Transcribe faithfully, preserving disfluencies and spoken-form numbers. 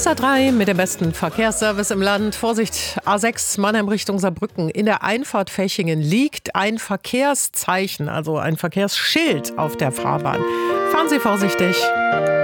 S A drei mit dem besten Verkehrsservice im Land. Vorsicht, A sechs Mannheim Richtung Saarbrücken. In der Einfahrt Fechingen liegt ein Verkehrszeichen, also ein Verkehrsschild auf der Fahrbahn. Fahren Sie vorsichtig.